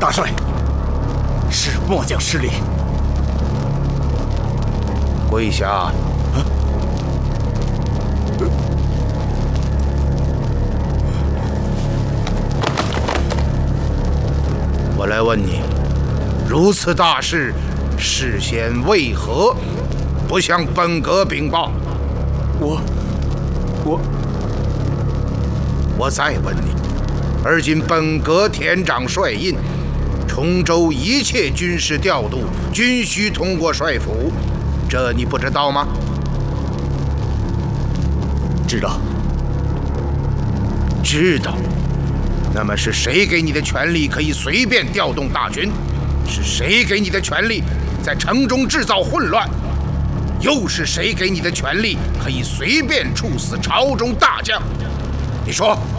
大帅，是末将失礼。 跪下。我来问你，如此大事，事先为何不向本阁禀报？我再问你，而今本阁天长帅印，崇州一切军事调度均须通过帅府，这你不知道吗？ 知道。 知道。那么是谁给你的权力可以随便调动大军？是谁给你的权力在城中制造混乱？又是谁给你的权力可以随便处死朝中大将？你说。